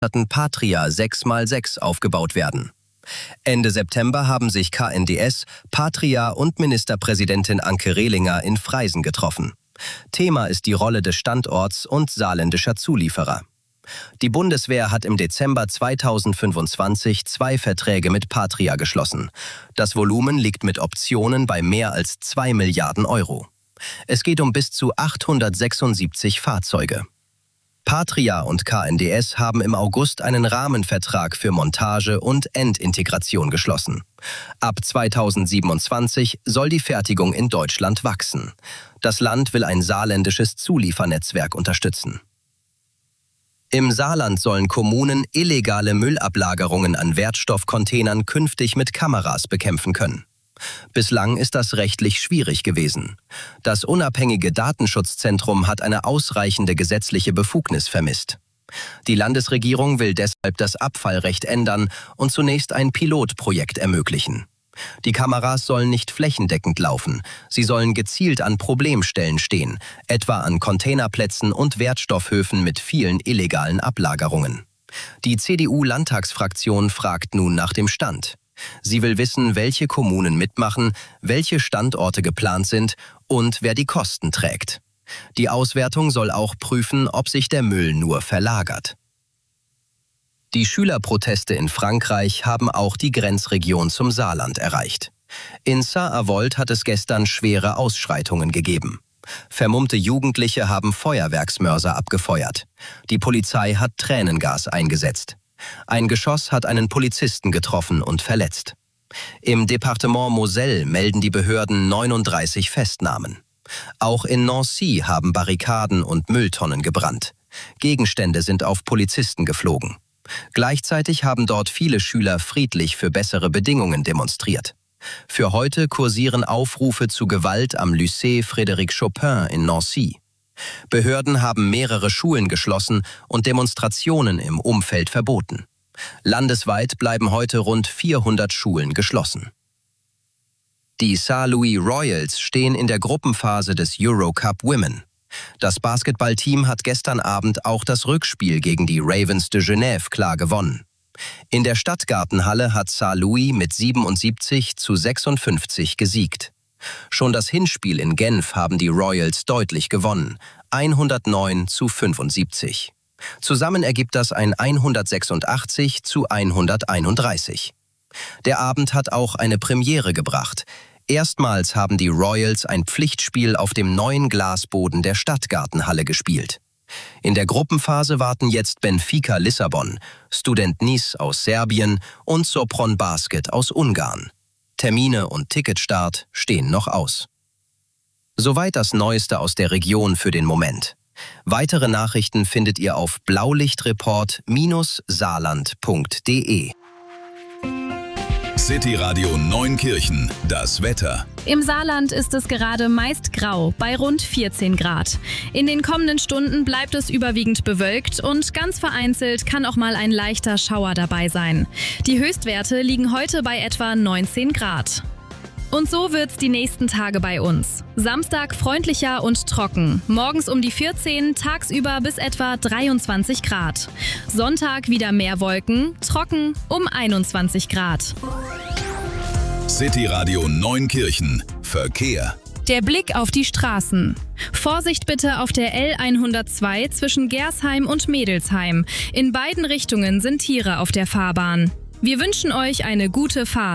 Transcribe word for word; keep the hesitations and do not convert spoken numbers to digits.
Patria sechs mal sechs aufgebaut werden. Ende September haben sich K N D S, Patria und Ministerpräsidentin Anke Rehlinger in Freisen getroffen. Thema ist die Rolle des Standorts und saarländischer Zulieferer. Die Bundeswehr hat im Dezember zweitausendfünfundzwanzig zwei Verträge mit Patria geschlossen. Das Volumen liegt mit Optionen bei mehr als zwei Milliarden Euro. Es geht um bis zu achthundertsechsundsiebzig Fahrzeuge. Patria und K N D S haben im August einen Rahmenvertrag für Montage und Endintegration geschlossen. Ab zweitausendsiebenundzwanzig soll die Fertigung in Deutschland wachsen. Das Land will ein saarländisches Zuliefernetzwerk unterstützen. Im Saarland sollen Kommunen illegale Müllablagerungen an Wertstoffcontainern künftig mit Kameras bekämpfen können. Bislang ist das rechtlich schwierig gewesen. Das unabhängige Datenschutzzentrum hat eine ausreichende gesetzliche Befugnis vermisst. Die Landesregierung will deshalb das Abfallrecht ändern und zunächst ein Pilotprojekt ermöglichen. Die Kameras sollen nicht flächendeckend laufen, sie sollen gezielt an Problemstellen stehen, etwa an Containerplätzen und Wertstoffhöfen mit vielen illegalen Ablagerungen. Die C D U-Landtagsfraktion fragt nun nach dem Stand. Sie will wissen, welche Kommunen mitmachen, welche Standorte geplant sind und wer die Kosten trägt. Die Auswertung soll auch prüfen, ob sich der Müll nur verlagert. Die Schülerproteste in Frankreich haben auch die Grenzregion zum Saarland erreicht. In Saar-Avold hat es gestern schwere Ausschreitungen gegeben. Vermummte Jugendliche haben Feuerwerksmörser abgefeuert. Die Polizei hat Tränengas eingesetzt. Ein Geschoss hat einen Polizisten getroffen und verletzt. Im Departement Moselle melden die Behörden neununddreißig Festnahmen. Auch in Nancy haben Barrikaden und Mülltonnen gebrannt. Gegenstände sind auf Polizisten geflogen. Gleichzeitig haben dort viele Schüler friedlich für bessere Bedingungen demonstriert. Für heute kursieren Aufrufe zu Gewalt am Lycée Frédéric Chopin in Nancy. Behörden haben mehrere Schulen geschlossen und Demonstrationen im Umfeld verboten. Landesweit bleiben heute rund vierhundert Schulen geschlossen. Die Saint-Louis Royals stehen in der Gruppenphase des Eurocup Women. Das Basketballteam hat gestern Abend auch das Rückspiel gegen die Ravens de Genève klar gewonnen. In der Stadtgartenhalle hat Saint-Louis mit siebenundsiebzig zu sechsundfünfzig gesiegt. Schon das Hinspiel in Genf haben die Royals deutlich gewonnen, hundertneun zu fünfundsiebzig. Zusammen ergibt das ein hundertsechsundachtzig zu hunderteinunddreißig. Der Abend hat auch eine Premiere gebracht. Erstmals haben die Royals ein Pflichtspiel auf dem neuen Glasboden der Stadtgartenhalle gespielt. In der Gruppenphase warten jetzt Benfica Lissabon, Student Nice aus Serbien und Sopron Basket aus Ungarn. Termine und Ticketstart stehen noch aus. Soweit das Neueste aus der Region für den Moment. Weitere Nachrichten findet ihr auf blaulichtreport Bindestrich saarland punkt de. City Radio Neunkirchen, das Wetter. Im Saarland ist es gerade meist grau, bei rund vierzehn Grad. In den kommenden Stunden bleibt es überwiegend bewölkt und ganz vereinzelt kann auch mal ein leichter Schauer dabei sein. Die Höchstwerte liegen heute bei etwa neunzehn Grad. Und so wird's die nächsten Tage bei uns. Samstag freundlicher und trocken. Morgens um die vierzehn, tagsüber bis etwa dreiundzwanzig Grad. Sonntag wieder mehr Wolken, trocken um einundzwanzig Grad. City Radio Neunkirchen. Verkehr. Der Blick auf die Straßen. Vorsicht bitte auf der L hundertzwei zwischen Gersheim und Mädelsheim. In beiden Richtungen sind Tiere auf der Fahrbahn. Wir wünschen euch eine gute Fahrt.